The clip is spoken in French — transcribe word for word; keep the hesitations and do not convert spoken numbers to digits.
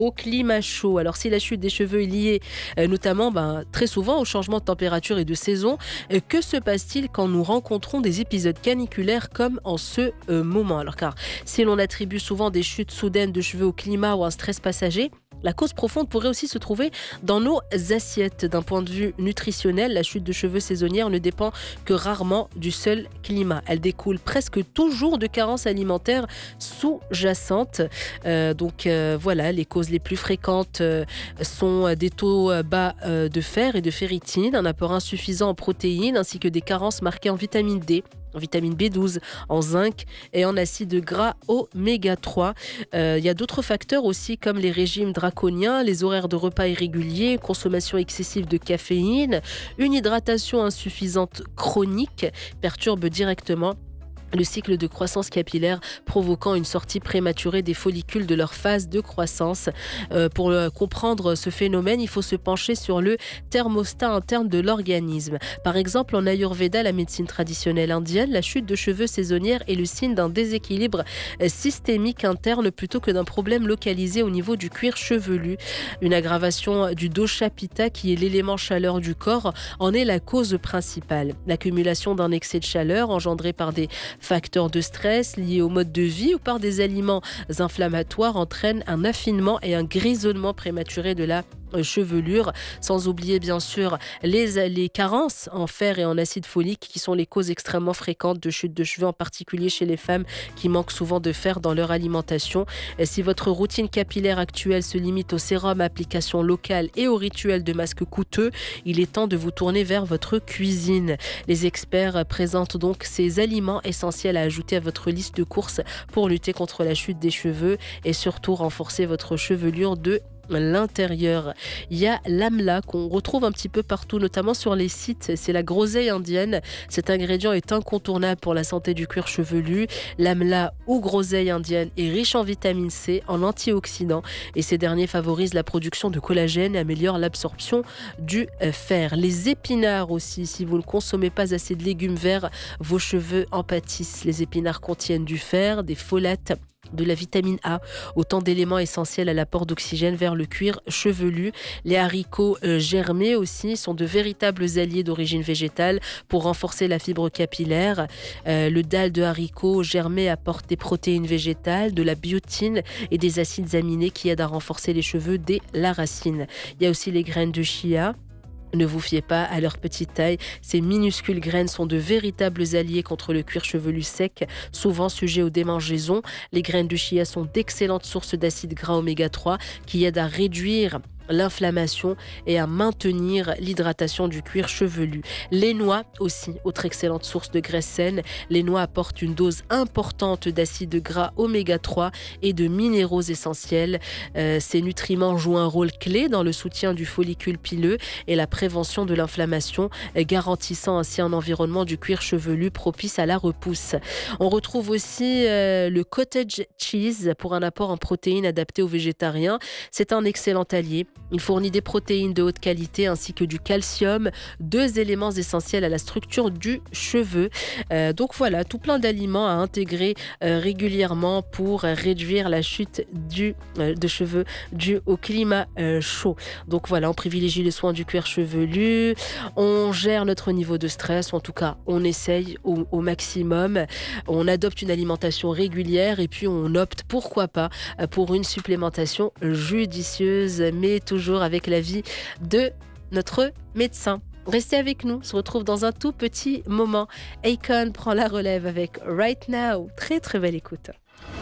au climat chaud. Alors si la chute des cheveux est liée euh, notamment ben, très souvent au changement de température et de saison, euh, que se passe-t-il quand nous rencontrons des épisodes caniculaires comme en ce euh, moment? Alors car si l'on attribue souvent des chutes soudaines de cheveux au climat ou à un stress passager, la cause profonde pourrait aussi se trouver dans nos assiettes. D'un point de vue nutritionnel, la chute de cheveux saisonnière ne dépend que rarement du seul climat. Elle découle presque toujours de carences alimentaires sous-jacentes. Euh, donc euh, voilà, les causes les plus fréquentes euh, sont des taux bas euh, de fer et de ferritine, un apport insuffisant en protéines ainsi que des carences marquées en vitamine D, en vitamine B douze, en zinc et en acides gras oméga trois. Euh, il y a d'autres facteurs aussi comme les régimes draconiens, les horaires de repas irréguliers, consommation excessive de caféine, une hydratation insuffisante chronique perturbe directement le cycle de croissance capillaire, provoquant une sortie prématurée des follicules de leur phase de croissance. Euh, pour euh, comprendre ce phénomène, il faut se pencher sur le thermostat interne de l'organisme. Par exemple, en Ayurveda, la médecine traditionnelle indienne, la chute de cheveux saisonnière est le signe d'un déséquilibre systémique interne plutôt que d'un problème localisé au niveau du cuir chevelu. Une aggravation du dosha pitta, qui est l'élément chaleur du corps, en est la cause principale. L'accumulation d'un excès de chaleur engendré par des facteurs de stress liés au mode de vie ou par des aliments inflammatoires entraînent un affinement et un grisonnement prématuré de la chevelure, sans oublier bien sûr les, les carences en fer et en acide folique qui sont les causes extrêmement fréquentes de chute de cheveux, en particulier chez les femmes qui manquent souvent de fer dans leur alimentation. Et si votre routine capillaire actuelle se limite au sérum à application locale et au rituel de masques coûteux, il est temps de vous tourner vers votre cuisine. Les experts présentent donc ces aliments essentiels à ajouter à votre liste de courses pour lutter contre la chute des cheveux et surtout renforcer votre chevelure de l'intérieur. Il y a l'amla qu'on retrouve un petit peu partout, notamment sur les sites. C'est la groseille indienne. Cet ingrédient est incontournable pour la santé du cuir chevelu. L'amla ou groseille indienne est riche en vitamine C, en antioxydants, et ces derniers favorisent la production de collagène et améliorent l'absorption du fer. Les épinards aussi, si vous ne consommez pas assez de légumes verts, vos cheveux en pâtissent. Les épinards contiennent du fer, des folates, de la vitamine A, autant d'éléments essentiels à l'apport d'oxygène vers le cuir chevelu. Les haricots euh, germés aussi sont de véritables alliés d'origine végétale pour renforcer la fibre capillaire. Euh, le dalle de haricots germés apporte des protéines végétales, de la biotine et des acides aminés qui aident à renforcer les cheveux dès la racine. Il y a aussi les graines de chia. Ne vous fiez pas à leur petite taille, ces minuscules graines sont de véritables alliés contre le cuir chevelu sec, souvent sujet aux démangeaisons. Les graines de chia sont d'excellentes sources d'acides gras oméga trois qui aident à réduire l'inflammation et à maintenir l'hydratation du cuir chevelu. Les noix aussi, autre excellente source de graisse saine. Les noix apportent une dose importante d'acides gras oméga trois et de minéraux essentiels. Euh, ces nutriments jouent un rôle clé dans le soutien du follicule pileux et la prévention de l'inflammation, garantissant ainsi un environnement du cuir chevelu propice à la repousse. On retrouve aussi euh, le cottage cheese pour un apport en protéines adapté aux végétariens. C'est un excellent allié. Il fournit des protéines de haute qualité ainsi que du calcium, deux éléments essentiels à la structure du cheveu. Euh, donc voilà, tout plein d'aliments à intégrer euh, régulièrement pour réduire la chute du, euh, de cheveux due au climat euh, chaud. Donc voilà, on privilégie les soins du cuir chevelu, on gère notre niveau de stress, ou en tout cas on essaye au, au maximum, on adopte une alimentation régulière et puis on opte pourquoi pas pour une supplémentation judicieuse, mais toujours avec l'avis de notre médecin. Restez avec nous, on se retrouve dans un tout petit moment. Akon prend la relève avec Right Now. Très très belle écoute.